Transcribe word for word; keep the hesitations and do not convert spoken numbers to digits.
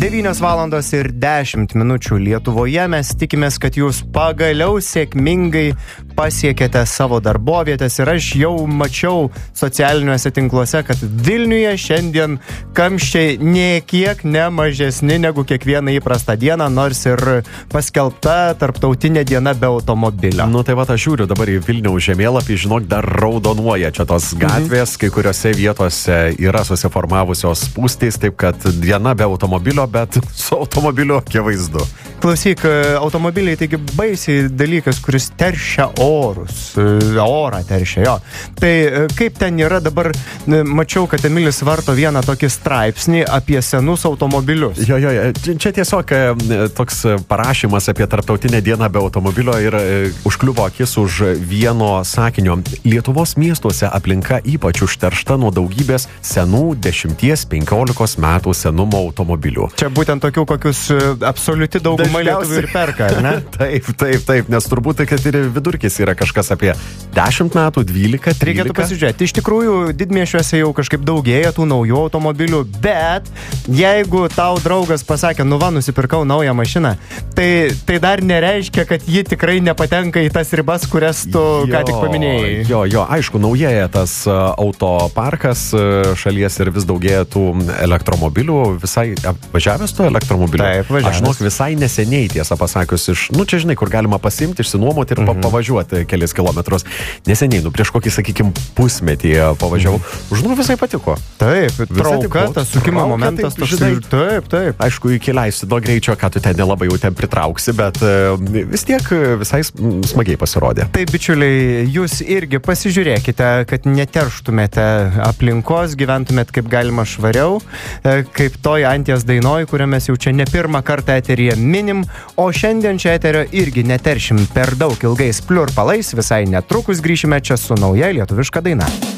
devynios valandos ir dešimt minučių Lietuvoje. Mes tikimės, kad jūs pagaliau sėkmingai pasiekėte savo darbovietės ir aš jau mačiau socialiniuose tinkluose, kad Vilniuje šiandien kamščiai nė kiek ne mažesni negu kiekvieną įprastą dieną, nors ir paskelbta tarptautinė diena be automobilio. Nu tai va, aš žiūriu dabar į Vilniaus žemėlapį, žinok, dar raudonuoja čia tos gatvės, mhm. kai kuriuose vietose yra susiformavusios spūstys, taip kad diena be automobilio, bet su automobiliu akivaizdu. Klausyk, automobiliai taigi baisiai dalykas, kuris teršia orus, orą teršia, jo. Tai kaip ten yra dabar, mačiau, kad Emilis varto vieną tokį straipsnį apie senus automobilius. Jo, jo, čia tiesiog toks parašymas apie tarptautinę dieną be automobilio ir užkliuvo akis už vieno sakinio. Lietuvos miestuose aplinka ypač užteršta nuo daugybės senų dešimties penkiolikos metų senumo automobilių. Čia būtent tokių, kokius absoliuti dauguma lietuvių ir perka, ne? Taip, taip, taip, nes turbūt kad ir vidurkis yra kažkas apie dešimt metų, dvylika, trylika. Reikėtų pasižiūrėti. Iš tikrųjų, didmiesčiuose jau kažkaip daugėja tų naujų automobilių, bet jeigu tau draugas pasakė, nu va, nusipirkau naują mašiną, tai, tai dar nereiškia, kad ji tikrai nepatenka į tas ribas, kurias tu jo, ką tik paminėjai. Jo, jo, aišku, naujėja tas autoparkas šalies ir vis daugėja tų elektromobilių. Visai važiavęs tu elektromobiliu? Taip, važiavęs. Aš žinok, visai neseniai, tiesą pasakius, iš, nu čia žinai, kur galima pasimti, išsinuomoti ir mhm. pavažiuoti kelis kilometrus. Neseniai, nu prieš kokį, sakykim, pusmetį pavažiavau. Mhm. Žinau, visai patiko. Taip, trauka, tas sukimo trauka, momentas, taip, tas, žinai, taip, taip. Aišku, iki leistido greičio, ką tu ten nelabai jau ten pritrauksi, bet vis tiek visai smagiai pasirodė. Taip, bičiuliai, jūs irgi pasižiūrėkite, kad neterštumėte aplinkos, gyventumėt kaip galima švariau, kaip toj Anties dainoj, kurią mes jau čia ne pirmą kartą eteryje minim, o šiandien čia eterio irgi neteršim per daug ilgais pliurpalais, visai netrukus grįšime čia su nauja lietuviška daina.